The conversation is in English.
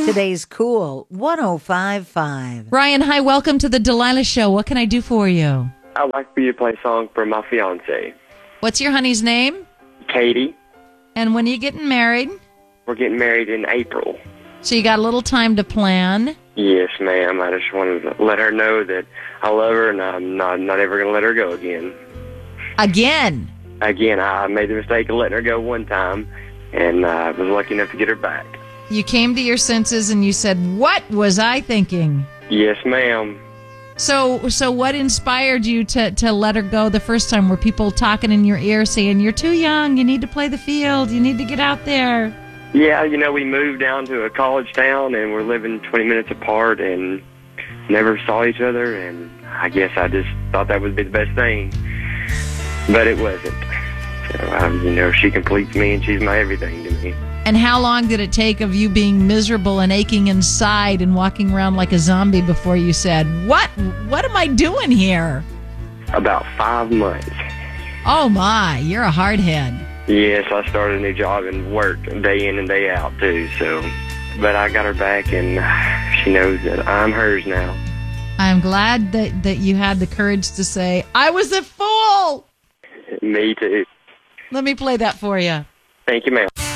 Today's Cool 105.5. Ryan, hi, welcome to the Delilah Show. What can I do for you? I'd like for you to play a song for my fiance, What's your honey's name? Katie. And when are you getting married? We're getting married in April. So you got a little time to plan. Yes, ma'am. I just wanted to let her know that I love her and I'm not ever going to let her go again. Again? Again, I made the mistake of letting her go one time, and I was lucky enough to get her back. You came to your senses and you said, what was I thinking? Yes, ma'am. So what inspired you to let her go the first time? Were people talking in your ear saying, you're too young, you need to play the field, you need to get out there? Yeah, we moved down to a college town, and we're living 20 minutes apart and never saw each other, and I guess I just thought that would be the best thing. But it wasn't. So, she completes me, and she's my everything to me. And how long did it take of you being miserable and aching inside and walking around like a zombie before you said, what am I doing here? About 5 months. Oh, my, you're a hardhead. Yes, I started a new job and worked day in and day out, too. So, but I got her back, and she knows that I'm hers now. I'm glad that you had the courage to say, I was a fool! Me, too. Let me play that for you. Thank you, ma'am.